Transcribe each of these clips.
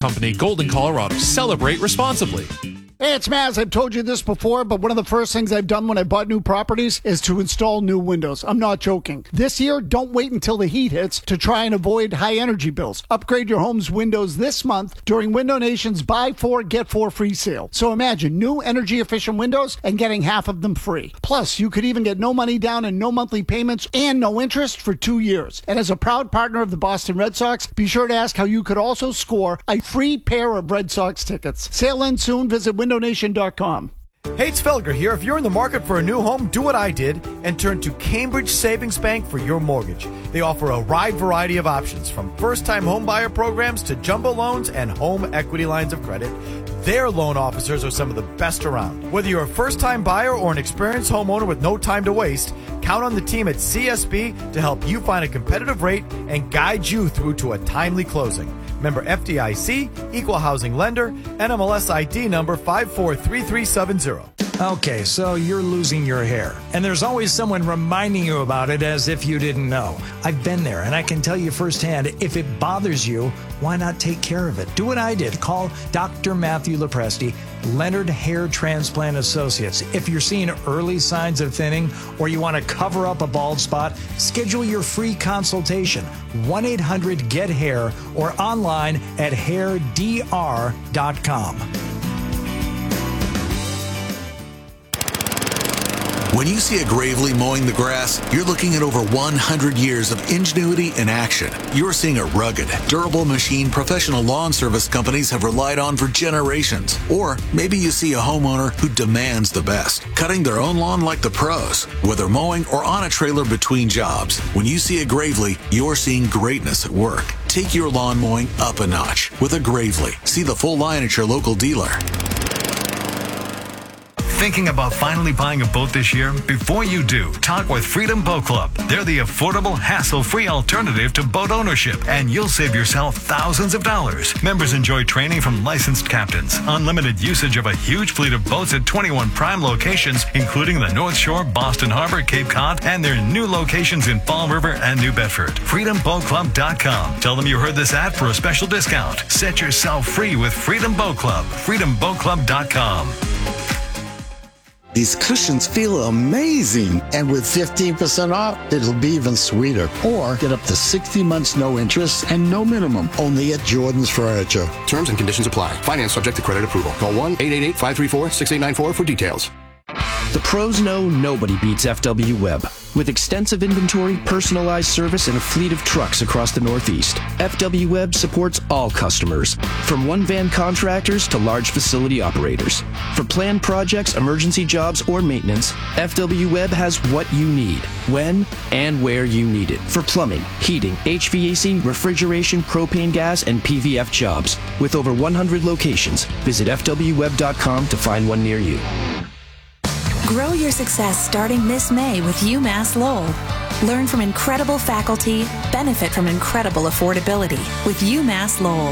company, Golden, Colorado. Celebrate responsibly. Hey, it's Maz. I've told you this before, but one of the first things I've done when I bought new properties is to install new windows. I'm not joking. This year, don't wait until the heat hits to try and avoid high energy bills. Upgrade your home's windows this month during Window Nation's Buy 4, Get 4 free sale. So imagine new energy efficient windows and getting half of them free. Plus, you could even get no money down and no monthly payments and no interest for 2 years. And as a proud partner of the Boston Red Sox, be sure to ask how you could also score a free pair of Red Sox tickets. Sale ends soon. Visit windownation.com. Hey, it's Felger here. If you're in the market for a new home, do what I did and turn to Cambridge Savings Bank for your mortgage. They offer a wide variety of options, from first-time home buyer programs to jumbo loans and home equity lines of credit. Their loan officers are some of the best around. Whether you're a first-time buyer or an experienced homeowner with no time to waste, count on the team at CSB to help you find a competitive rate and guide you through to a timely closing. Member FDIC, Equal Housing Lender, NMLS ID number 543370. Okay, so you're losing your hair, and there's always someone reminding you about it as if you didn't know. I've been there, and I can tell you firsthand, if it bothers you, why not take care of it? Do what I did. Call Dr. Matthew Lopresti, Leonard Hair Transplant Associates. If you're seeing early signs of thinning or you want to cover up a bald spot, schedule your free consultation. 1-800-GET-HAIR or online at hairdr.com. When you see a Gravely mowing the grass, you're looking at over 100 years of ingenuity and action. You're seeing a rugged, durable machine professional lawn service companies have relied on for generations. Or maybe you see a homeowner who demands the best, cutting their own lawn like the pros, whether mowing or on a trailer between jobs. When you see a Gravely, you're seeing greatness at work. Take your lawn mowing up a notch with a Gravely. See the full line at your local dealer. Thinking about finally buying a boat this year? Before you do, talk with Freedom Boat Club. They're the affordable, hassle-free alternative to boat ownership, and you'll save yourself thousands of dollars. Members enjoy training from licensed captains, unlimited usage of a huge fleet of boats at 21 prime locations, including the North Shore, Boston Harbor, Cape Cod, and their new locations in Fall River and New Bedford. FreedomBoatClub.com. Tell them you heard this ad for a special discount. Set yourself free with Freedom Boat Club. FreedomBoatClub.com. These cushions feel amazing. And with 15% off, it'll be even sweeter. Or get up to 60 months no interest and no minimum. Only at Jordan's Furniture. Terms and conditions apply. Finance subject to credit approval. Call 1-888-534-6894 for details. The pros know nobody beats FW Web. With extensive inventory, personalized service, and a fleet of trucks across the Northeast, FW Web supports all customers, from one-van contractors to large facility operators. For planned projects, emergency jobs, or maintenance, FW Web has what you need, when and where you need it. For plumbing, heating, HVAC, refrigeration, propane gas, and PVF jobs. With over 100 locations, visit FWWeb.com to find one near you. Grow your success starting this May with UMass Lowell. Learn from incredible faculty, benefit from incredible affordability with UMass Lowell.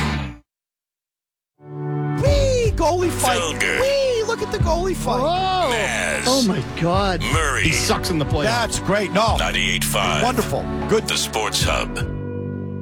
Whee! Goalie fight! Felger. Whee! Look at the goalie fight! Whoa! Maz. Oh my God! Murray. He sucks in the playoffs. That's great. No. 98.5. Wonderful. Good. The Sports Hub.